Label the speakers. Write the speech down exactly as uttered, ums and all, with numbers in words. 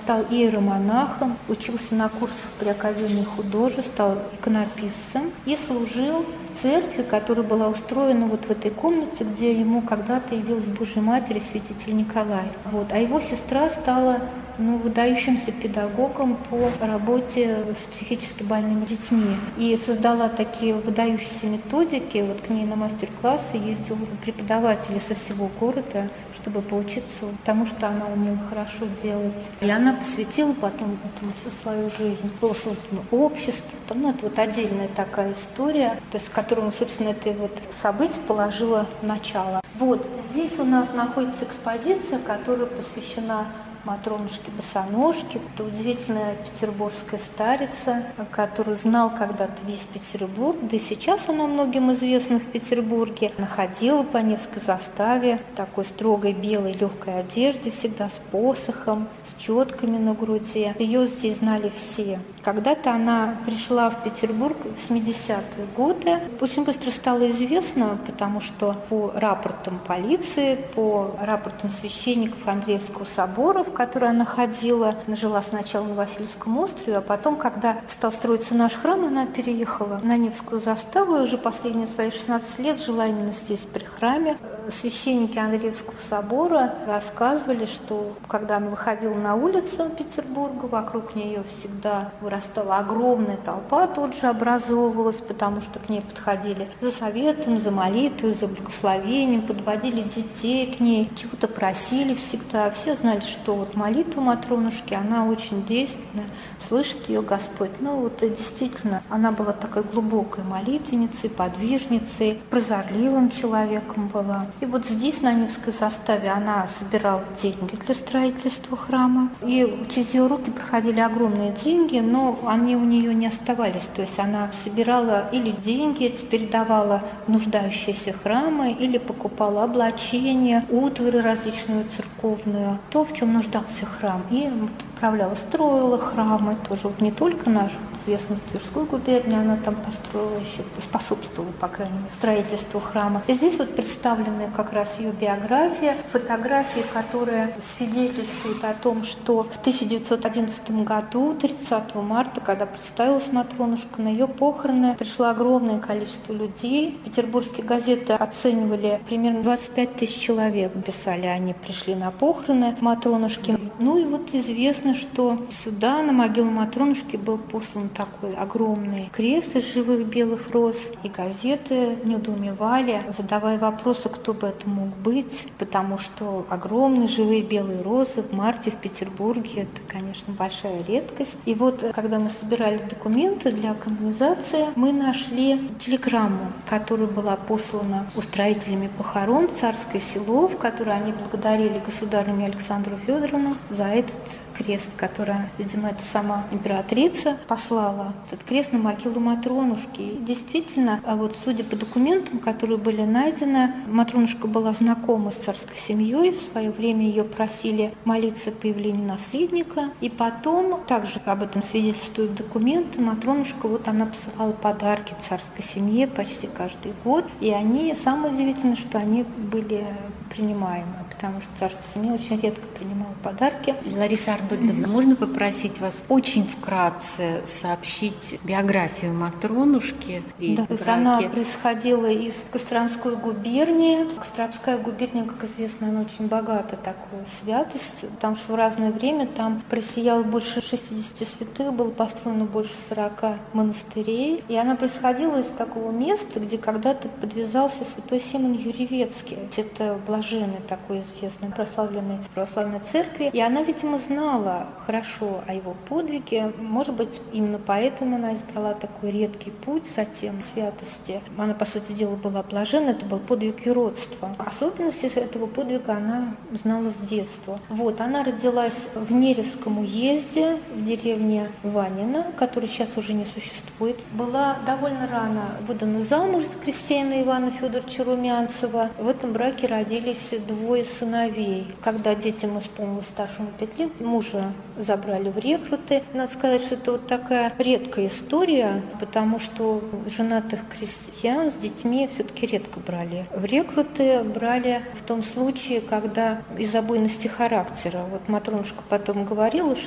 Speaker 1: стал иеромонахом, учился на курсах при Академии художеств, стал иконописцем и служил в церкви, которая была устроена вот в этой комнате, где ему когда-то явилась Божья Матерь и святитель Николай. Вот. А его сестра стала ну, выдающимся педагогом по работе с психически больными детьми. И создала такие выдающиеся методики. Вот к ней на мастер-классы ездил преподаватели со всего города, чтобы поучиться тому, что она умела хорошо делать. И она посвятила потом этому всю свою жизнь. Было создано общество. Ну, это вот отдельная такая история, то есть, которому, собственно, это вот событие положило начало. Вот здесь у нас находится экспозиция, которая посвящена Матронушке Босоножке. Это удивительная петербургская старица, которую знал когда-то весь Петербург, да и сейчас она многим известна в Петербурге. Она ходила по Невской заставе в такой строгой белой легкой одежде, всегда с посохом, с четками на груди. Ее здесь знали все. Когда-то она пришла в Петербург в восьмидесятые годы. Очень быстро стало известно, потому что по рапортам полиции, по рапортам священников Андреевского собора, в который она ходила, она жила сначала на Васильевском острове, а потом, когда стал строиться наш храм, она переехала на Невскую заставу и уже последние свои шестнадцать лет жила именно здесь, при храме. Священники Андреевского собора рассказывали, что когда она выходила на улицу Петербурга, вокруг нее всегда вырастала огромная толпа, тут же образовывалась, потому что к ней подходили за советом, за молитвой, за благословением, подводили детей к ней, чего-то просили всегда. Все знали, что вот молитва Матронушки, она очень действенная, слышит ее Господь. Ну вот действительно, она была такой глубокой молитвенницей, подвижницей, прозорливым человеком была. И вот здесь, на Невской заставе, она собирала деньги для строительства храма. И через ее руки проходили огромные деньги, но они у нее не оставались. То есть она собирала или деньги, теперь давала нуждающиеся храмы, или покупала облачение, утварь различную церковную, то, в чем нуждался храм. И отправляла, строила храмы, тоже вот не только наш, известный в Тверской губернии, она там построила еще, способствовала, по крайней мере, строительству храма. И здесь вот представлены как раз ее биография, фотографии, которые свидетельствуют о том, что в тысяча девятьсот одиннадцатом году, тридцатого марта, когда представилась Матронушка, на ее похороны пришло огромное количество людей. Петербургские газеты оценивали примерно двадцать пять тысяч человек, писали, они пришли на похороны Матронушки. Ну и вот известно, что сюда, на могилу Матронушки, был послан такой огромный крест из живых белых роз, и газеты недоумевали, задавая вопросы, кто бы это мог быть, потому что огромные живые белые розы в марте в Петербурге — это, конечно, большая редкость. И вот, когда мы собирали документы для канонизации, мы нашли телеграмму, которая была послана устроителями похорон в Царское Село, в которой они благодарили государыню Александру Федоровну за этот крест, которая, видимо, это сама императрица послала, этот крест на могилу Матронушки. И действительно, вот судя по документам, которые были найдены, Матронушка была знакома с царской семьей, в свое время ее просили молиться о появлении наследника, и потом, также об этом свидетельствуют документы, Матронушка, вот она посылала подарки царской семье почти каждый год, и они, самое удивительное, что они были принимаемы, потому что царская семья очень редко принимала подарки.
Speaker 2: Лариса Арнольдовна, mm-hmm. можно попросить вас очень вкратце сообщить биографию Матронушки? И
Speaker 1: да, то есть она происходила из Костромской губернии. Костромская губерния, как известно, она очень богата такой святостью, потому что в разное время там просияло больше шестидесяти святых, было построено больше сорока монастырей. И она происходила из такого места, где когда-то подвязался святой Симон Юрьевецкий. Это блаженный такой известный, прославленный в православной церкви. И она, видимо, знала хорошо о его подвиге. Может быть, именно поэтому она избрала такой редкий путь затем святости. Она, по сути дела, была блаженна. Это был подвиг юродства. Особенности этого подвига она знала с детства. Вот, она родилась в Неревском уезде, в деревне Ванино, которая сейчас уже не существует. Была довольно рано выдана замуж за крестьянина Ивана Федоровича Румянцева. В этом браке родились двое сыновей. Когда детям исполнилось старшему пять лет, мужа забрали в рекруты. Надо сказать, что это вот такая редкая история, потому что женатых крестьян с детьми все-таки редко брали в рекруты. Брали в том случае, когда из-за буйности характера. Вот Матронушка потом говорила,